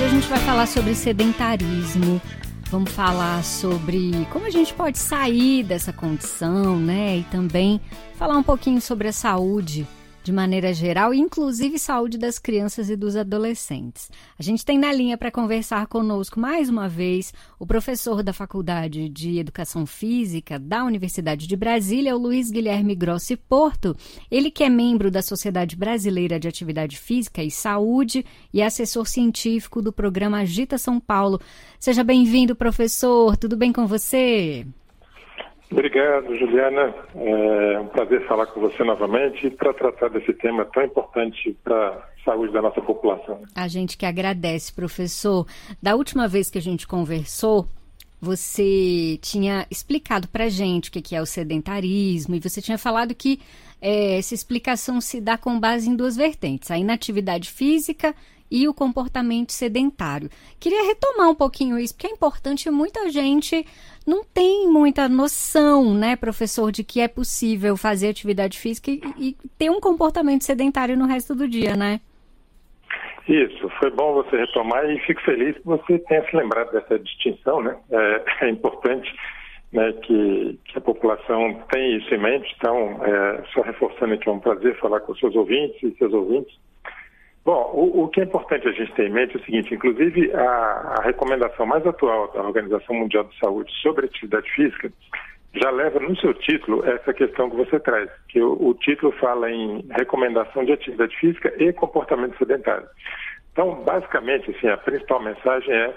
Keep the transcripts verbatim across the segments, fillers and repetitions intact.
Hoje a gente vai falar sobre sedentarismo, vamos falar sobre como a gente pode sair dessa condição, né? E também falar um pouquinho sobre a saúde de maneira geral, inclusive saúde das crianças e dos adolescentes. A gente tem na linha para conversar conosco mais uma vez o professor da Faculdade de Educação Física da Universidade de Brasília, o Luiz Guilherme Grossi Porto, ele que é membro da Sociedade Brasileira de Atividade Física e Saúde e assessor científico do programa Agita São Paulo. Seja bem-vindo, professor, tudo bem com você? Obrigado, Juliana. É um prazer falar com você novamente para tratar desse tema tão importante para a saúde da nossa população. A gente que agradece, professor. Da última vez que a gente conversou, você tinha explicado para a gente o que é o sedentarismo e você tinha falado que é, essa explicação se dá com base em duas vertentes, a inatividade física e o comportamento sedentário. Queria retomar um pouquinho isso, porque é importante, muita gente não tem muita noção, né, professor, de que é possível fazer atividade física e, e ter um comportamento sedentário no resto do dia, né? Isso, foi bom você retomar e fico feliz que você tenha se lembrado dessa distinção, né? É, é importante, né, que, que a população tenha isso em mente, então, é, só reforçando que é um prazer falar com seus ouvintes e seus ouvintes. Bom, o, o que é importante a gente ter em mente é o seguinte, inclusive a, a recomendação mais atual da Organização Mundial de Saúde sobre atividade física já leva no seu título essa questão que você traz, que o, o título fala em recomendação de atividade física e comportamento sedentário. Então, basicamente, assim, a principal mensagem é,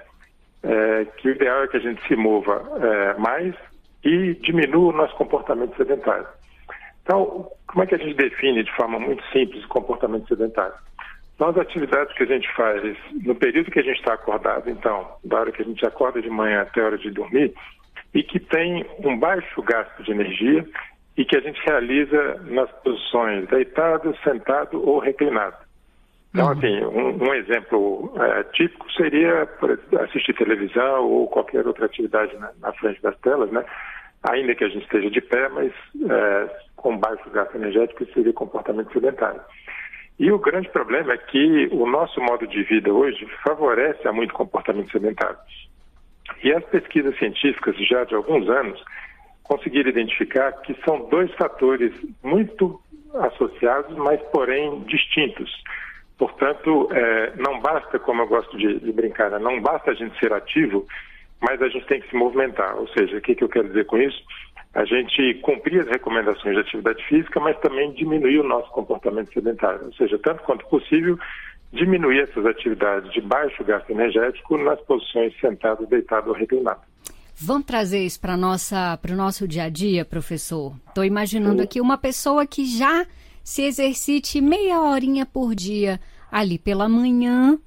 é que o ideal é que a gente se mova é, mais e diminua o nosso comportamento sedentário. Então, como é que a gente define de forma muito simples o comportamento sedentário? São as atividades que a gente faz no período que a gente está acordado, então, da hora que a gente acorda de manhã até a hora de dormir, e que tem um baixo gasto de energia e que a gente realiza nas posições deitado, sentado ou reclinado. Então, assim, um, um exemplo é, típico seria por exemplo, assistir televisão ou qualquer outra atividade na, na frente das telas, né? Ainda que a gente esteja de pé, mas é, com baixo gasto energético, seria comportamento sedentário. E o grande problema é que o nosso modo de vida hoje favorece a muito comportamento sedentário. E as pesquisas científicas, já de alguns anos, conseguiram identificar que são dois fatores muito associados, mas porém distintos. Portanto, é, não basta, como eu gosto de, de brincar, né? Não basta a gente ser ativo, mas a gente tem que se movimentar. Ou seja, o que, que eu quero dizer com isso? A gente cumprir as recomendações de atividade física, mas também diminuir o nosso comportamento sedentário. Ou seja, tanto quanto possível, diminuir essas atividades de baixo gasto energético nas posições sentado, deitado ou reclinado. Vamos trazer isso para o nosso dia a dia, professor? Estou imaginando aqui uma pessoa que já se exercite meia horinha por dia ali pela manhã,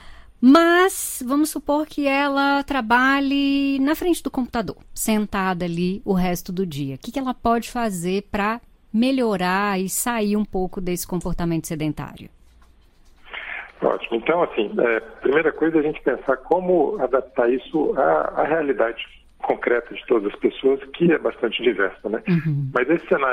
mas vamos supor que ela trabalhe na frente do computador, sentada ali o resto do dia. O que, que ela pode fazer para melhorar e sair um pouco desse comportamento sedentário? Ótimo. Então, assim, é, primeira coisa é a gente pensar como adaptar isso à, à realidade concreta de todas as pessoas, que é bastante diversa, né? Uhum. Mas esse cenário